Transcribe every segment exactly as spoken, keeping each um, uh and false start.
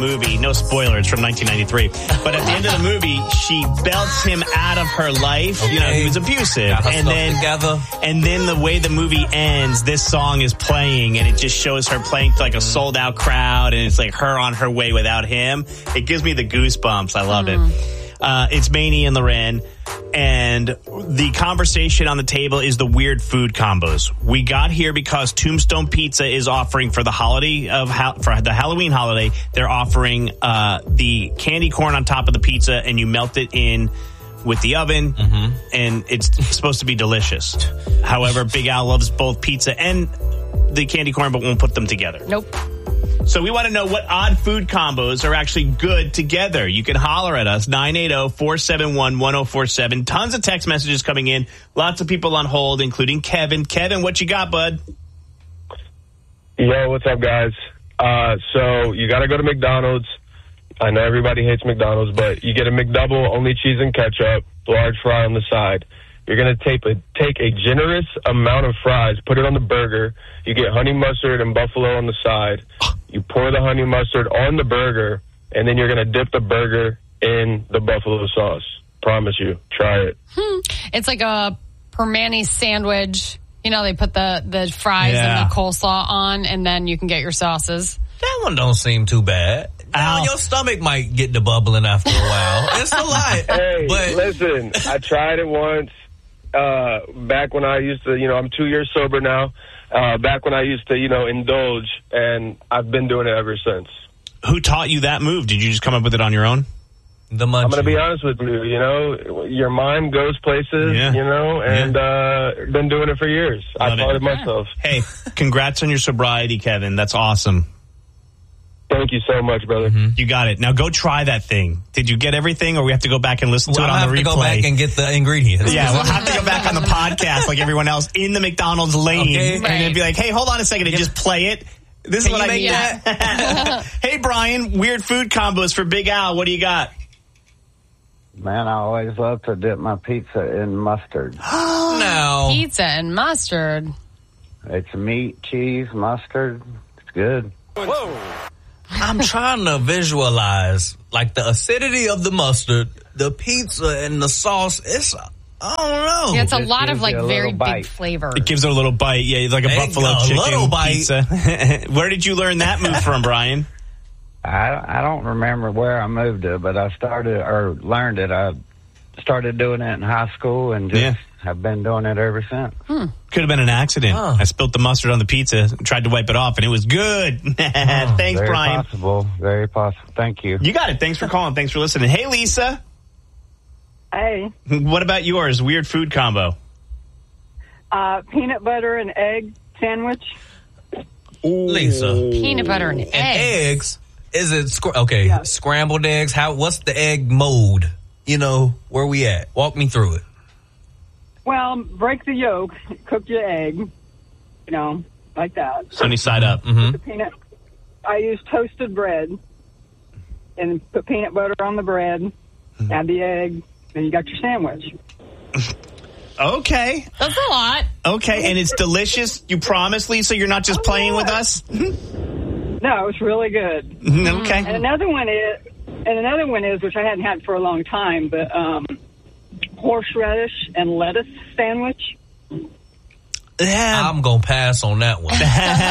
movie, no spoilers, from nineteen ninety-three. But at the end of the movie, she belts him out of her life. Okay. You know, he was abusive. And then, together. and then the way the movie ends, this song is playing, and it just shows her playing to like a sold out crowd, and it's like her on her way without him. It gives me the goosebumps. I love mm. it. Uh, it's Maney and Loren. And the conversation on the table is the weird food combos. We got here because Tombstone Pizza is offering for the holiday of ha- for the Halloween holiday. They're offering uh, the candy corn on top of the pizza, and you melt it in with the oven, mm-hmm. and it's supposed to be delicious. However, Big Al loves both pizza and the candy corn, but won't put them together. Nope. So we want to know what odd food combos are actually good together. You can holler at us, nine eight zero, four seven one, one zero four seven. Tons of text messages coming in. Lots of people on hold, including Kevin. Kevin, what you got, bud? Yo, what's up, guys? Uh, so you got to go to McDonald's. I know everybody hates McDonald's, but you get a McDouble, only cheese and ketchup, large fry on the side. You're going to take a, take a generous amount of fries, put it on the burger. You get honey mustard and buffalo on the side. You pour the honey mustard on the burger, and then you're going to dip the burger in the buffalo sauce. Promise you. Try it. Hmm. It's like a Permani sandwich. You know, they put the, the fries yeah. and the coleslaw on, and then you can get your sauces. That one don't seem too bad. Now, your stomach might get the bubbling after a while. It's a lot. Hey, but listen, I tried it once. Uh, back when I used to, you know, I'm two years sober now. Uh, back when I used to, you know, indulge, and I've been doing it ever since. Who taught you that move? Did you just come up with it on your own? The I'm going to be honest with you. You know, your mind goes places, yeah. you know, and yeah. uh, been doing it for years. Love I taught it. it myself. Hey, congrats on your sobriety, Kevin. That's awesome. Thank you so much, brother. Mm-hmm. You got it. Now go try that thing. Did you get everything, or we have to go back and listen well, to it I'll on the replay? Have to go back and get the ingredients. Yeah, we'll have to go back on the podcast like everyone else in the McDonald's lane, okay. and right. then be like, "Hey, hold on a second, and just play it." This Can is what you I make need. that? Hey, Brian, weird food combos for Big Al. What do you got? Man, I always love to dip my pizza in mustard. No. Pizza and mustard. It's meat, cheese, mustard. It's good. Whoa. I'm trying to visualize, like, the acidity of the mustard, the pizza, and the sauce. It's, I don't know. Yeah, it's a It lot of, gives like, you a very little bite. big flavor. It gives it a little bite. Yeah, like a There you buffalo go, a chicken little bite. pizza. Where did you learn that move from, Brian? I, I don't remember where I moved to, but I started or learned it. I started doing it in high school and just Yeah. have been doing it ever since. Hmm. Could have been an accident. Oh. I spilt the mustard on the pizza, tried to wipe it off, and it was good. Thanks, Very Brian. possible. Very possible. Thank you. You got it. Thanks for calling. Thanks for listening. Hey, Lisa. Hey, What about yours? Weird food combo. uh, peanut butter and egg sandwich. Lisa. Peanut butter and, And eggs. eggs. Is it, scr- okay, Yeah. scrambled eggs? How? What's the egg mode? You know, where we at? Walk me through it. Well, break the yolk, cook your egg, you know, like that. Sunny side up. Mm-hmm. The peanut. I use toasted bread and put peanut butter on the bread, add the egg, and you got your sandwich. Okay. That's a lot. Okay, and it's delicious. You promise, Lisa, you're not just Oh, playing yeah. with us? No, it's really good. Okay. And another one is, and another one is, which I hadn't had for a long time, but um, horseradish and lettuce sandwich. Yeah. I'm going to pass on that one.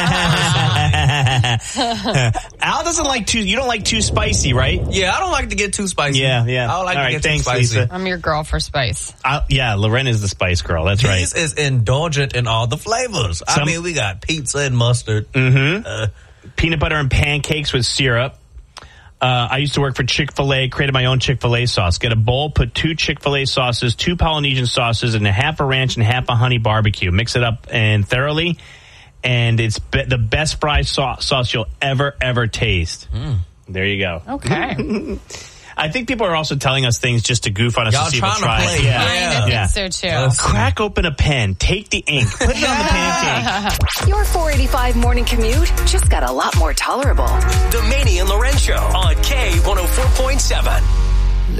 Al doesn't like too, you don't like too spicy, right? Yeah, I don't like to get too spicy. Yeah, yeah. I don't like All to right, get thanks, too spicy. Lisa. I'm your girl for spice. I, yeah, Loren is the spice girl. That's right. This is indulgent in all the flavors. I Some- mean, we got pizza and mustard. Mm-hmm. Uh, Peanut butter and pancakes with syrup. Uh, I used to work for Chick-fil-A, created my own Chick-fil-A sauce. Get a bowl, put two Chick-fil-A sauces, two Polynesian sauces, and a half a ranch and half a honey barbecue. Mix it up and thoroughly, and it's be- the best fry sauce, sauce you'll ever, ever taste. Mm. There you go. Okay. I think people are also telling us things just to goof on us Y'all to see if we'll trying to try. play. Yeah. Yeah. I Yeah. think so, too. Let's see. Crack open a pen, take the ink, put it on the pancake. Your four eighty-five morning commute just got a lot more tolerable. The Maney and Loren Show on K one oh four point seven.